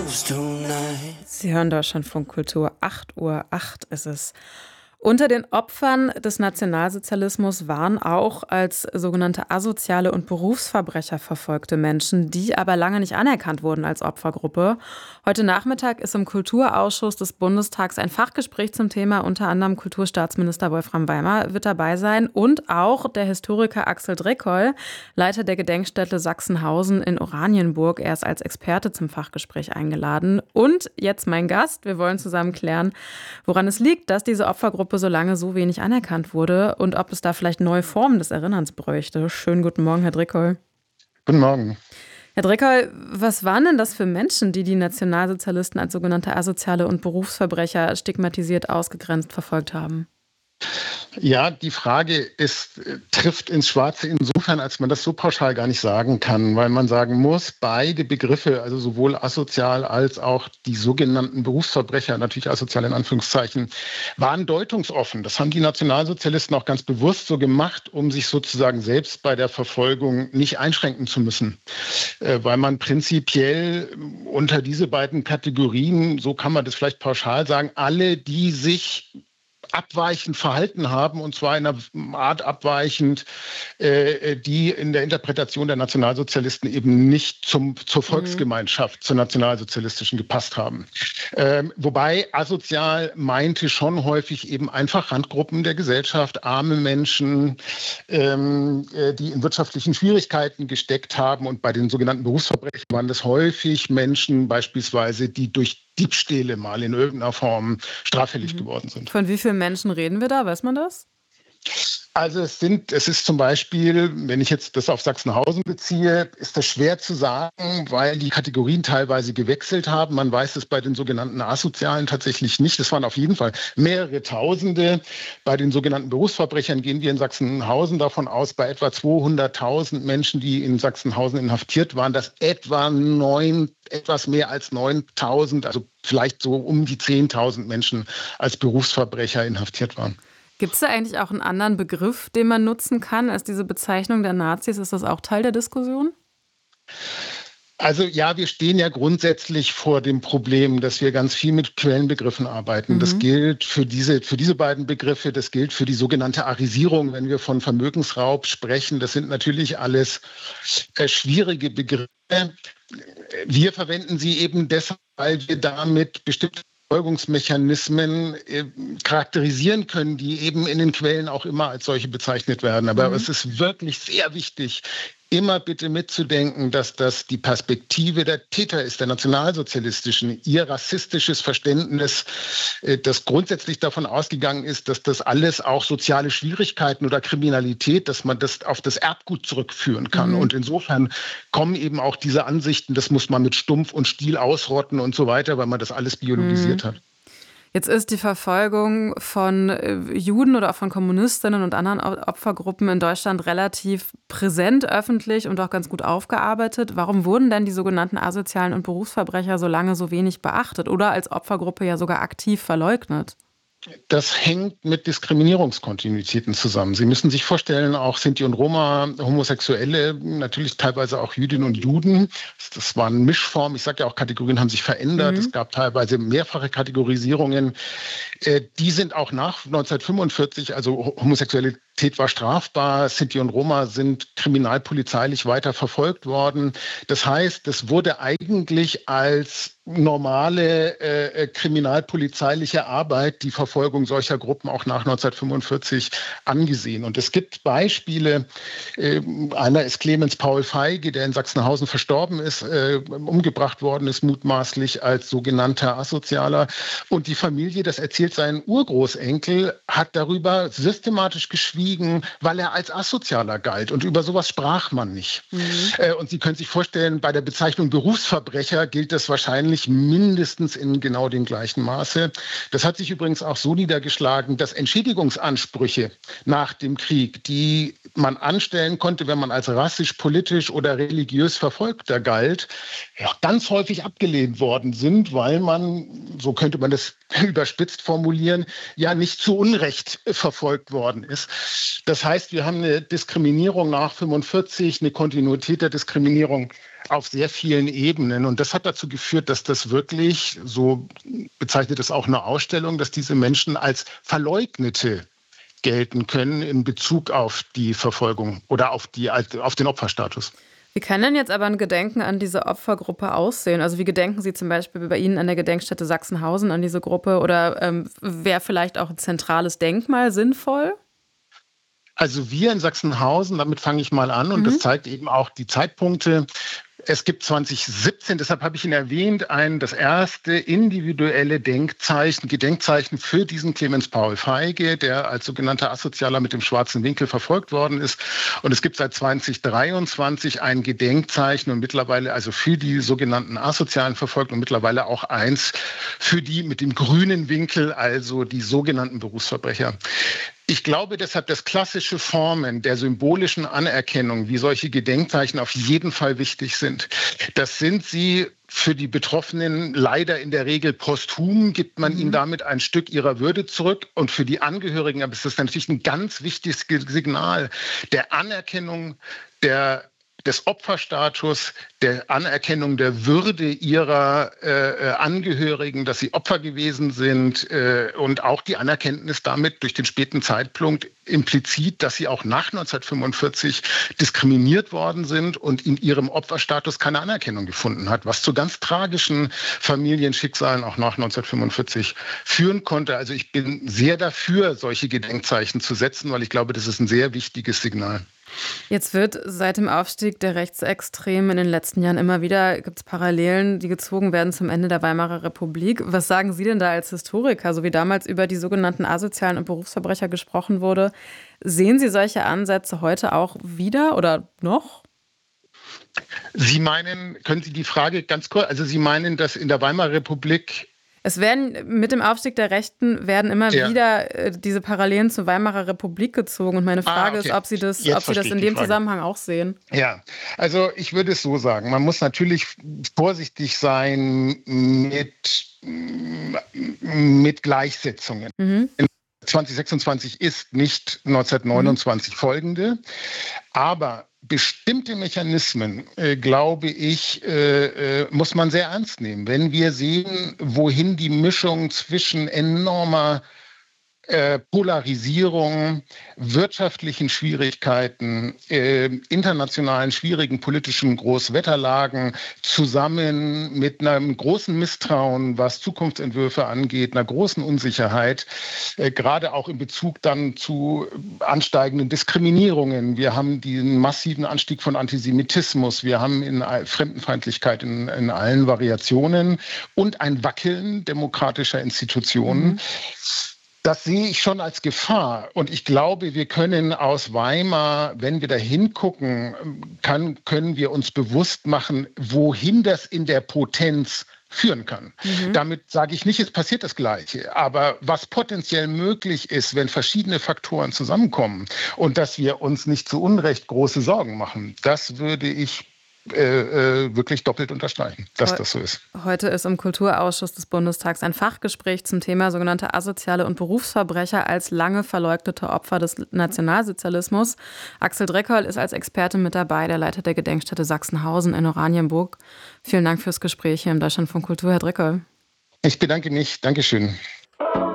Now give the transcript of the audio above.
Sie hören Deutschlandfunk Kultur, 8:08 Uhr ist es. Unter den Opfern des Nationalsozialismus waren auch als sogenannte asoziale und Berufsverbrecher verfolgte Menschen, die aber lange nicht anerkannt wurden als Opfergruppe. Heute Nachmittag ist im Kulturausschuss des Bundestags ein Fachgespräch zum Thema. Unter anderem Kulturstaatsminister Wolfram Weimer wird dabei sein und auch der Historiker Axel Drecoll, Leiter der Gedenkstätte Sachsenhausen in Oranienburg. Er ist als Experte zum Fachgespräch eingeladen. Und jetzt mein Gast. Wir wollen zusammen klären, woran es liegt, dass diese Opfergruppe so lange so wenig anerkannt wurde und ob es da vielleicht neue Formen des Erinnerns bräuchte. Schönen guten Morgen, Herr Drecoll. Guten Morgen. Herr Drecoll, was waren denn das für Menschen, die die Nationalsozialisten als sogenannte asoziale und Berufsverbrecher stigmatisiert, ausgegrenzt, verfolgt haben? Ja, die Frage trifft ins Schwarze insofern, als man das so pauschal gar nicht sagen kann, weil man sagen muss, beide Begriffe, also sowohl asozial als auch die sogenannten Berufsverbrecher, natürlich asozial in Anführungszeichen, waren deutungsoffen. Das haben die Nationalsozialisten auch ganz bewusst so gemacht, um sich sozusagen selbst bei der Verfolgung nicht einschränken zu müssen, weil man prinzipiell unter diese beiden Kategorien, so kann man das vielleicht pauschal sagen, alle, die sich abweichend verhalten haben, und zwar in einer Art abweichend, die in der Interpretation der Nationalsozialisten eben nicht zur Volksgemeinschaft, zur nationalsozialistischen gepasst haben. Wobei asozial meinte schon häufig eben einfach Randgruppen der Gesellschaft, arme Menschen, die in wirtschaftlichen Schwierigkeiten gesteckt haben. Und bei den sogenannten Berufsverbrechern waren das häufig Menschen beispielsweise, die durch Diebstähle mal in irgendeiner Form straffällig geworden sind. Von wie vielen Menschen reden wir da? Weiß man das? Also es ist zum Beispiel, wenn ich jetzt das auf Sachsenhausen beziehe, ist das schwer zu sagen, weil die Kategorien teilweise gewechselt haben. Man weiß es bei den sogenannten Asozialen tatsächlich nicht. Es waren auf jeden Fall mehrere Tausende. Bei den sogenannten Berufsverbrechern gehen wir in Sachsenhausen davon aus, bei etwa 200.000 Menschen, die in Sachsenhausen inhaftiert waren, dass etwas mehr als 9.000, also vielleicht so um die 10.000 Menschen als Berufsverbrecher inhaftiert waren. Gibt es da eigentlich auch einen anderen Begriff, den man nutzen kann als diese Bezeichnung der Nazis? Ist das auch Teil der Diskussion? Also ja, wir stehen ja grundsätzlich vor dem Problem, dass wir ganz viel mit Quellenbegriffen arbeiten. Das gilt für diese beiden Begriffe, das gilt für die sogenannte Arisierung, wenn wir von Vermögensraub sprechen. Das sind natürlich alles schwierige Begriffe. Wir verwenden sie eben deshalb, weil wir damit bestimmte Verfolgungsmechanismen charakterisieren können, die eben in den Quellen auch immer als solche bezeichnet werden. Aber es ist wirklich sehr wichtig, immer bitte mitzudenken, dass das die Perspektive der Täter ist, der nationalsozialistischen, ihr rassistisches Verständnis, das grundsätzlich davon ausgegangen ist, dass das alles auch soziale Schwierigkeiten oder Kriminalität, dass man das auf das Erbgut zurückführen kann. Und insofern kommen eben auch diese Ansichten, das muss man mit Stumpf und Stiel ausrotten und so weiter, weil man das alles biologisiert hat. Jetzt ist die Verfolgung von Juden oder auch von Kommunistinnen und anderen Opfergruppen in Deutschland relativ präsent öffentlich und auch ganz gut aufgearbeitet. Warum wurden denn die sogenannten asozialen und Berufsverbrecher so lange so wenig beachtet oder als Opfergruppe ja sogar aktiv verleugnet? Das hängt mit Diskriminierungskontinuitäten zusammen. Sie müssen sich vorstellen, auch Sinti und Roma, Homosexuelle, natürlich teilweise auch Jüdinnen und Juden. Das waren Mischformen. Ich sage ja auch, Kategorien haben sich verändert. Es gab teilweise mehrfache Kategorisierungen. Die sind auch nach 1945, also Homosexualität war strafbar. Sinti und Roma sind kriminalpolizeilich weiter verfolgt worden. Das heißt, es wurde eigentlich als normale kriminalpolizeiliche Arbeit, die Verfolgung solcher Gruppen auch nach 1945 angesehen. Und es gibt Beispiele. Einer ist Clemens Paul Feige, der in Sachsenhausen verstorben ist, umgebracht worden ist, mutmaßlich als sogenannter Asozialer. Und die Familie, das erzählt sein Urgroßenkel, hat darüber systematisch geschwiegen, weil er als Asozialer galt. Und über sowas sprach man nicht. Und Sie können sich vorstellen, bei der Bezeichnung Berufsverbrecher gilt das wahrscheinlich mindestens in genau dem gleichen Maße. Das hat sich übrigens auch so niedergeschlagen, dass Entschädigungsansprüche nach dem Krieg, die man anstellen konnte, wenn man als rassisch, politisch oder religiös Verfolgter galt, ja, ganz häufig abgelehnt worden sind, weil man, so könnte man das überspitzt formulieren, ja nicht zu Unrecht verfolgt worden ist. Das heißt, wir haben eine Diskriminierung nach 45, eine Kontinuität der Diskriminierung auf sehr vielen Ebenen. Und das hat dazu geführt, dass das wirklich, so bezeichnet es auch eine Ausstellung, dass diese Menschen als Verleugnete gelten können in Bezug auf die Verfolgung oder auf den Opferstatus. Wie kann denn jetzt aber ein Gedenken an diese Opfergruppe aussehen? Also wie gedenken Sie zum Beispiel bei Ihnen an der Gedenkstätte Sachsenhausen an diese Gruppe? Oder wäre vielleicht auch ein zentrales Denkmal sinnvoll? Also wir in Sachsenhausen, damit fange ich mal an und das zeigt eben auch die Zeitpunkte. Es gibt 2017, deshalb habe ich ihn erwähnt, das erste individuelle Gedenkzeichen für diesen Clemens Paul Feige, der als sogenannter Asozialer mit dem schwarzen Winkel verfolgt worden ist. Und es gibt seit 2023 ein Gedenkzeichen und mittlerweile also für die sogenannten asozialen Verfolgten und mittlerweile auch eins für die mit dem grünen Winkel, also die sogenannten Berufsverbrecher. Ich glaube deshalb, dass klassische Formen der symbolischen Anerkennung, wie solche Gedenkzeichen auf jeden Fall wichtig sind. Das sind sie für die Betroffenen leider in der Regel posthum, gibt man ihnen damit ein Stück ihrer Würde zurück. Und für die Angehörigen, aber es ist natürlich ein ganz wichtiges Signal der Anerkennung des Opferstatus, der Anerkennung der Würde ihrer Angehörigen, dass sie Opfer gewesen sind und auch die Anerkenntnis damit durch den späten Zeitpunkt implizit, dass sie auch nach 1945 diskriminiert worden sind und in ihrem Opferstatus keine Anerkennung gefunden hat, was zu ganz tragischen Familienschicksalen auch nach 1945 führen konnte. Also ich bin sehr dafür, solche Gedenkzeichen zu setzen, weil ich glaube, das ist ein sehr wichtiges Signal. Jetzt wird seit dem Aufstieg der Rechtsextremen in den letzten Jahren immer wieder, gibt es Parallelen, die gezogen werden zum Ende der Weimarer Republik. Was sagen Sie denn da als Historiker, so wie damals über die sogenannten asozialen und Berufsverbrecher gesprochen wurde? Sehen Sie solche Ansätze heute auch wieder oder noch? Sie meinen, können Sie die Frage ganz kurz, also Sie meinen, dass in der Weimarer Republik Es werden mit dem Aufstieg der Rechten werden immer wieder diese Parallelen zur Weimarer Republik gezogen. Und meine Frage ist, ob Sie das in dem Zusammenhang auch sehen. Ja, also ich würde es so sagen, man muss natürlich vorsichtig sein mit Gleichsetzungen. 2026 ist nicht 1929 folgende, aber bestimmte Mechanismen, glaube ich, muss man sehr ernst nehmen. Wenn wir sehen, wohin die Mischung zwischen enormer Polarisierung, wirtschaftlichen Schwierigkeiten, internationalen schwierigen politischen Großwetterlagen zusammen mit einem großen Misstrauen, was Zukunftsentwürfe angeht, einer großen Unsicherheit, gerade auch in Bezug dann zu ansteigenden Diskriminierungen. Wir haben den massiven Anstieg von Antisemitismus, wir haben Fremdenfeindlichkeit in allen Variationen und ein Wackeln demokratischer Institutionen. Das sehe ich schon als Gefahr. Und ich glaube, wir können aus Weimar, wenn wir da hingucken, können wir uns bewusst machen, wohin das in der Potenz führen kann. Damit sage ich nicht, es passiert das Gleiche. Aber was potenziell möglich ist, wenn verschiedene Faktoren zusammenkommen und dass wir uns nicht zu Unrecht große Sorgen machen, das würde ich wirklich doppelt unterstreichen, dass das so ist. Heute ist im Kulturausschuss des Bundestags ein Fachgespräch zum Thema sogenannte asoziale und Berufsverbrecher als lange verleugnete Opfer des Nationalsozialismus. Axel Dreckerl ist als Experte mit dabei, der Leiter der Gedenkstätte Sachsenhausen in Oranienburg. Vielen Dank fürs Gespräch hier im Deutschlandfunk Kultur, Herr Dreckerl. Ich bedanke mich. Dankeschön.